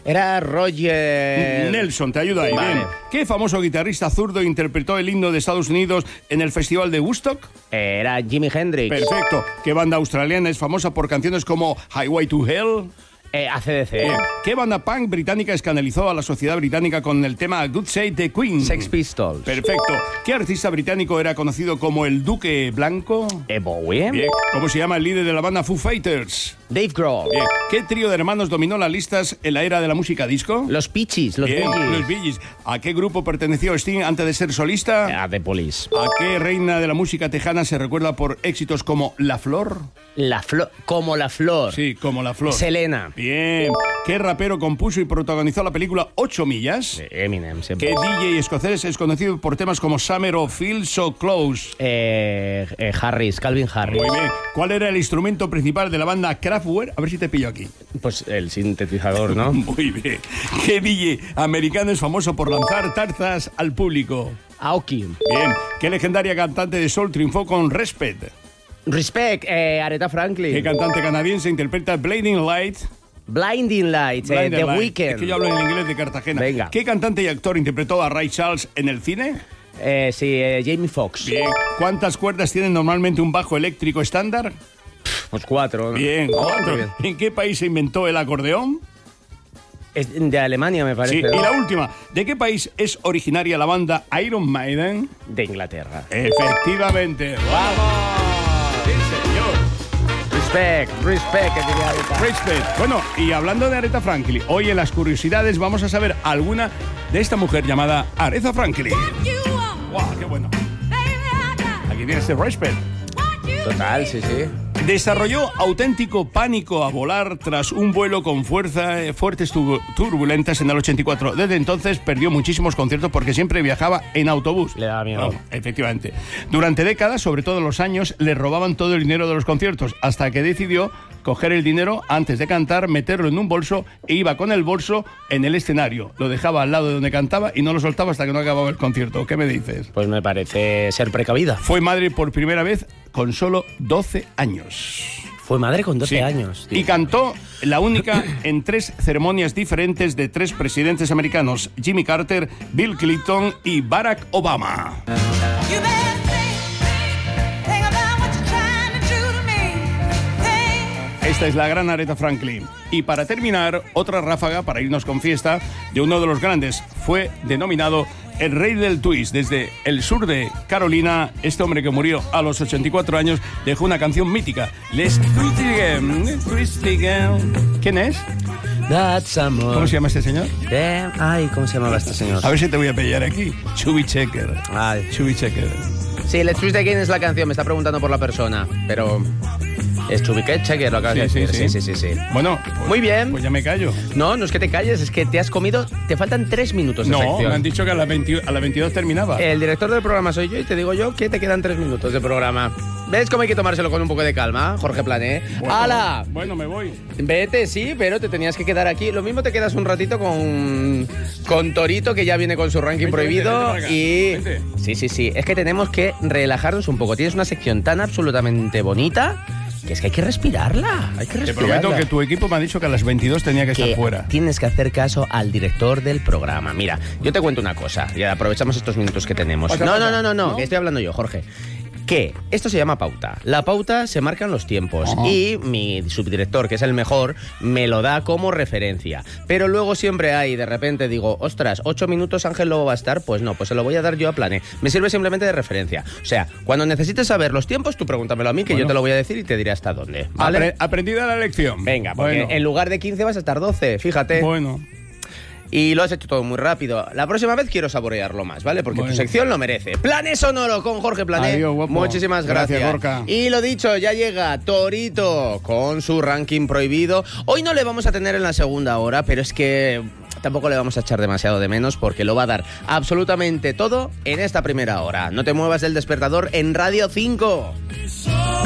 Era Roger... Nelson, te ayuda ahí. Vale. Bien. ¿Qué famoso guitarrista zurdo interpretó el himno de Estados Unidos en el Festival de Woodstock? Era Jimi Hendrix. Perfecto. ¿Qué banda australiana es famosa por canciones como Highway to Hell? AC/DC. Bien. ¿Qué banda punk británica escandalizó a la sociedad británica con el tema Good Save the Queen? Sex Pistols. Perfecto. ¿Qué artista británico era conocido como el Duque Blanco? Bowie. Bien. ¿Cómo se llama el líder de la banda Foo Fighters? Dave Grohl. Bien. ¿Qué trío de hermanos dominó las listas en la era de la música disco? Los Peaches, los Bien, Bee Gees. los Bee Gees. ¿A qué grupo perteneció Sting antes de ser solista? A The Police. ¿A qué reina de la música tejana se recuerda por éxitos como La Flor? La flor, como la flor. Sí, como La Flor. Selena. Bien. ¿Qué rapero compuso y protagonizó la película 8 millas? Eminem, siempre. ¿Qué DJ escocés es conocido por temas como Summer o Feel So Close? Harris, Calvin Harris. Muy bien. ¿Cuál era el instrumento principal de la banda Kraftwerk? A ver si te pillo aquí. Pues el sintetizador, ¿no? Muy bien. ¿Qué DJ americano es famoso por lanzar tarzas al público? Aoki. Bien. ¿Qué legendaria cantante de soul triunfó con Respect? Respect, Aretha Franklin. ¿Qué cantante canadiense interpreta Blinding Light? Blinding Lights, Blinding The Light. Weeknd. Es que yo hablo en inglés de Cartagena. Venga. ¿Qué cantante y actor interpretó a Ray Charles en el cine? Jamie Foxx. Bien. ¿Cuántas cuerdas tiene normalmente un bajo eléctrico estándar? Pues 4. ¿no? Bien, Oh, 4. muy bien. ¿En qué país se inventó el acordeón? Es de Alemania, me parece. Sí. ¿no? Y la última, ¿de qué país es originaria la banda Iron Maiden? De Inglaterra. Efectivamente. ¡Vamos! Sí, señor. Respect, que diría Aretha. Respect. Bueno, y hablando de Aretha Franklin, hoy en las curiosidades vamos a saber alguna de esta mujer llamada Aretha Franklin. ¡Wow, qué bueno! Aquí tienes el Respect. Total, sí, sí. Desarrolló auténtico pánico a volar tras un vuelo con fuertes turbulentas en el 84. Desde entonces perdió muchísimos conciertos porque siempre viajaba en autobús. Le daba miedo. Bueno, efectivamente. Durante décadas, sobre todo los años, le robaban todo el dinero de los conciertos, hasta que decidió coger el dinero antes de cantar, meterlo en un bolso e iba con el bolso en el escenario. Lo dejaba al lado de donde cantaba y no lo soltaba hasta que no acababa el concierto. ¿Qué me dices? Pues me parece ser precavida. Fue madre por primera vez con solo 12 años. Fue madre con 12 Sí. años. Tío. Y cantó la única en 3 ceremonias diferentes de 3 presidentes americanos: Jimmy Carter, Bill Clinton y Barack Obama. Esta es la gran Aretha Franklin. Y para terminar, otra ráfaga para irnos con fiesta de uno de los grandes. Fue denominado el rey del twist. Desde el sur de Carolina, este hombre que murió a los 84 años dejó una canción mítica. Let's twist again, twist again. ¿Quién es? That's amor. ¿Cómo se llama este señor? Damn. Ay, ¿cómo se llamaba este señor? A ver si te voy a pillar aquí. Chubby Checker. Ay. Chubby Checker. Sí, Let's Twist Again es la canción, me está preguntando por la persona, pero... Es Chubby Checker, lo acabas de decir. Sí. Bueno, pues, Muy bien. Pues ya me callo. No es que te calles, es que te has comido... Te faltan 3 minutos de No, sección. me han dicho que a las 22 terminaba. El director del programa soy yo y te digo yo que te quedan 3 minutos de programa. ¿Ves cómo hay que tomárselo con un poco de calma, Jorge Plané? ¡Hala! Bueno, me voy. Vete, sí, pero te tenías que quedar aquí. Lo mismo te quedas un ratito con Torito, que ya viene con su ranking prohibido. vente para acá. Y... Vente. Sí. Es que tenemos que relajarnos un poco. Tienes una sección tan absolutamente bonita que es que hay que respirarla. Hay que Te respirarla. prometo que tu equipo me ha dicho que a las 22 tenía que estar fuera. Tienes que hacer caso al director del programa. Mira, yo te cuento una cosa y aprovechamos estos minutos que tenemos. Pasa. No, que estoy hablando yo, Jorge. Que esto se llama pauta. La pauta se marcan los tiempos y mi subdirector, que es el mejor, me lo da como referencia. Pero luego siempre hay, de repente digo, ostras, 8 minutos Ángel Lobo va a estar, pues no, pues se lo voy a dar yo a Plané. Me sirve simplemente de referencia. O sea, cuando necesites saber los tiempos, tú pregúntamelo a mí, que yo te lo voy a decir y te diré hasta dónde. ¿Vale? Aprendida la lección. Venga, porque Bueno. en lugar de 15 vas a estar 12, fíjate. Bueno. Y lo has hecho todo muy rápido. La próxima vez quiero saborearlo más, ¿vale? Porque Bueno. tu sección lo merece. Plané Sonoro con Jorge Plané. Adiós, guapo. Muchísimas gracias. Gracias, Gorka. Y lo dicho, ya llega Torito con su ranking prohibido. Hoy no le vamos a tener en la segunda hora, pero es que tampoco le vamos a echar demasiado de menos porque lo va a dar absolutamente todo en esta primera hora. No te muevas del despertador en Radio 5.